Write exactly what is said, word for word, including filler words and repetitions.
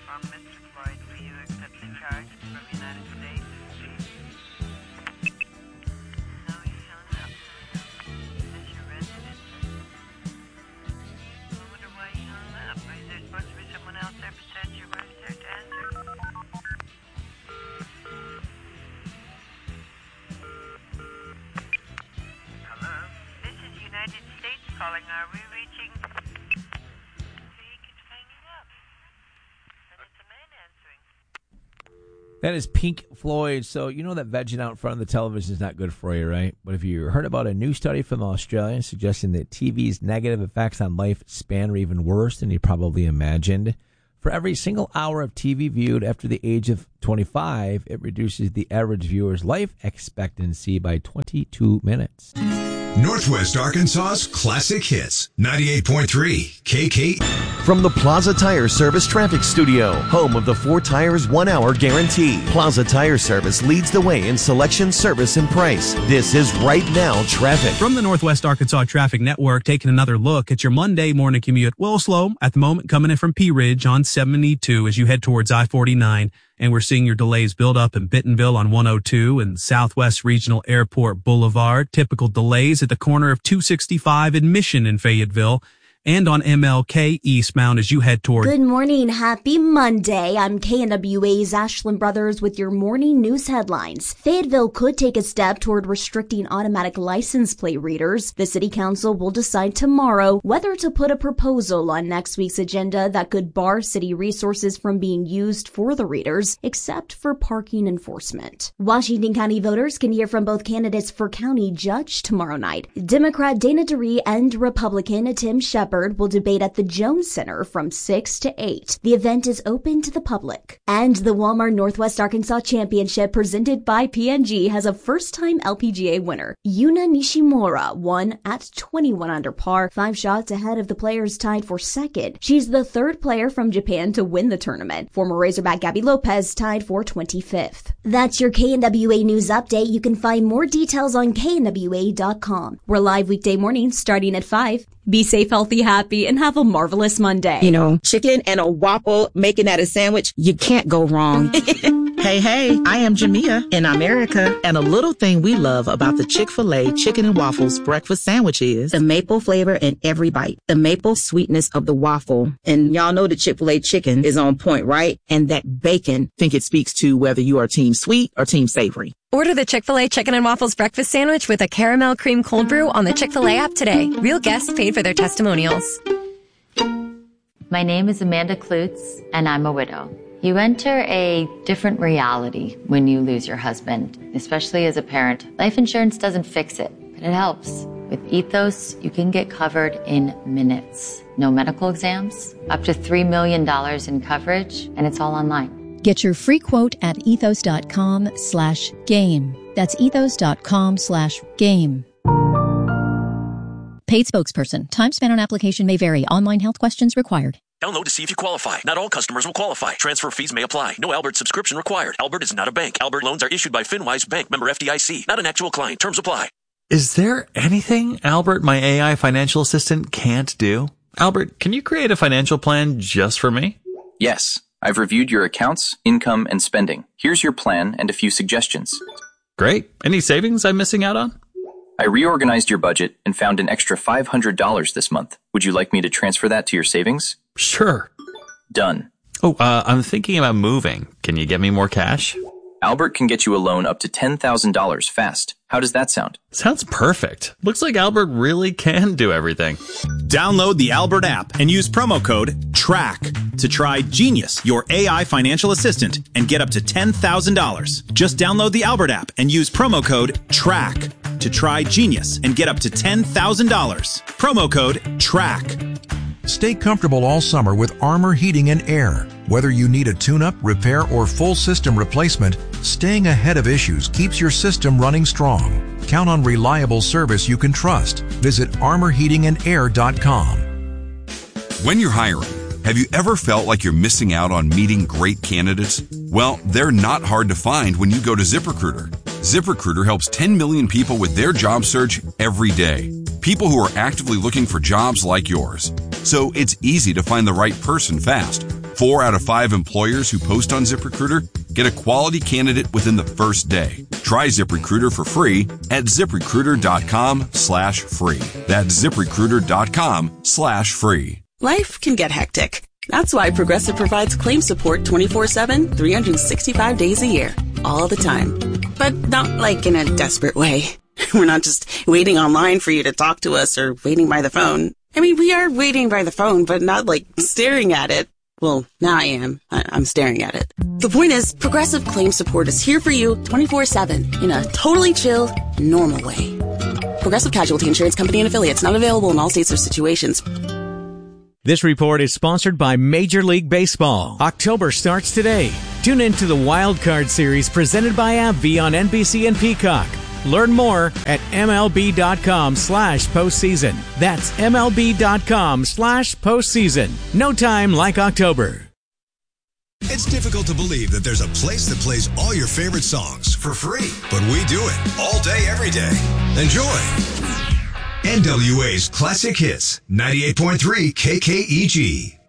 wrong, Mister Floyd? Do you accept the charge from the United States? No, he's hung up. Is this your residence? I wonder why he hung up. Is there supposed to be someone else there besides you right there to answer? Hello? This is United States calling. Are we reaching... That is Pink Floyd. So you know that vegging out in front of the television is not good for you, right? But if you heard about a new study from Australia suggesting that T V's negative effects on lifespan are even worse than you probably imagined, for every single hour of T V viewed after the age of twenty-five, it reduces the average viewer's life expectancy by twenty-two minutes. Northwest Arkansas's classic hits, ninety-eight point three K K. From the Plaza Tire Service Traffic Studio, home of the four tires, one hour guarantee. Plaza Tire Service leads the way in selection, service, and price. This is Right Now Traffic. From the Northwest Arkansas Traffic Network, taking another look at your Monday morning commute. Well, slow at the moment, coming in from Pea Ridge on seventy-two as you head towards I forty-nine. And we're seeing your delays build up in Bentonville on one oh two and Southwest Regional Airport Boulevard. Typical delays at the corner of two sixty-five and Mission in Fayetteville. And on M L K eastbound as you head toward... Good morning. Happy Monday. I'm K N W A's Ashlyn Brothers with your morning news headlines. Fayetteville could take a step toward restricting automatic license plate readers. The city council will decide tomorrow whether to put a proposal on next week's agenda that could bar city resources from being used for the readers, except for parking enforcement. Washington County voters can hear from both candidates for county judge tomorrow night. Democrat Dana DeRee and Republican Tim Shepard will debate at the Jones Center from six to eight. The event is open to the public. And the Walmart Northwest Arkansas Championship presented by P and G has a first-time L P G A winner. Yuna Nishimura won at twenty-one under par, five shots ahead of the players tied for second. She's the third player from Japan to win the tournament. Former Razorback Gabby Lopez tied for twenty-fifth. That's your K N W A News Update. You can find more details on K N W A dot com. We're live weekday mornings starting at five. Be safe, healthy, happy, and have a marvelous Monday. You know, chicken and a waffle, making that a sandwich, you can't go wrong. Hey, hey, I am Jamia in America, and a little thing we love about the Chick-fil-A Chicken and Waffles breakfast sandwich is the maple flavor in every bite, the maple sweetness of the waffle. And y'all know the Chick-fil-A chicken is on point, right? And that bacon. Think it speaks to whether you are team sweet or team savory. Order the Chick-fil-A Chicken and Waffles breakfast sandwich with a caramel cream cold brew on the Chick-fil-A app today. Real guests paid for their testimonials. My name is Amanda Klutz, and I'm a widow. You enter a different reality when you lose your husband, especially as a parent. Life insurance doesn't fix it, but it helps. With Ethos, you can get covered in minutes. No medical exams, up to three million dollars in coverage, and it's all online. Get your free quote at ethos.com slash game. That's ethos.com slash game. Paid spokesperson. Time spent on application may vary. Online health questions required. Download to see if you qualify. Not all customers will qualify. Transfer fees may apply. No Albert subscription required. Albert is not a bank. Albert loans are issued by FinWise Bank, member F D I C. Not an actual client. Terms apply. Is there anything Albert, my A I financial assistant, can't do? Albert, can you create a financial plan just for me? Yes. I've reviewed your accounts, income, and spending. Here's your plan and a few suggestions. Great. Any savings I'm missing out on? I reorganized your budget and found an extra five hundred dollars this month. Would you like me to transfer that to your savings? Sure. Done. Oh, uh, I'm thinking about moving. Can you get me more cash? Albert can get you a loan up to ten thousand dollars fast. How does that sound? Sounds perfect. Looks like Albert really can do everything. Download the Albert app and use promo code TRACK to try Genius, your A I financial assistant, and get up to ten thousand dollars. Just download the Albert app and use promo code TRACK to try Genius and get up to ten thousand dollars. Promo code TRACK. Stay comfortable all summer with Armor Heating and Air. Whether you need a tune-up, repair, or full system replacement, staying ahead of issues keeps your system running strong. Count on reliable service you can trust. Visit armor heating and air dot com. When you're hiring, have you ever felt like you're missing out on meeting great candidates? Well, they're not hard to find when you go to ZipRecruiter. ZipRecruiter helps ten million people with their job search every day. People who are actively looking for jobs like yours. So it's easy to find the right person fast. Four out of five employers who post on ZipRecruiter get a quality candidate within the first day. Try ZipRecruiter for free at ZipRecruiter.com slash free. That's ZipRecruiter.com slash free. Life can get hectic. That's why Progressive provides claim support twenty-four seven, three hundred sixty-five days a year, all the time. But not like in a desperate way. We're not just waiting online for you to talk to us or waiting by the phone. I mean, we are waiting by the phone, but not like staring at it. Well, now I am. I- I'm staring at it. The point is, Progressive Claim Support is here for you twenty-four seven in a totally chill, normal way. Progressive Casualty Insurance Company and Affiliates, not available in all states or situations. This report is sponsored by Major League Baseball. October starts today. Tune into the Wild Card Series presented by AbbVie on N B C and Peacock. Learn more at MLB.com slash postseason. That's MLB.com slash postseason. No time like October. It's difficult to believe that there's a place that plays all your favorite songs for free, but we do it all day, every day. Enjoy. N W A's Classic Hits, ninety-eight point three K K E G.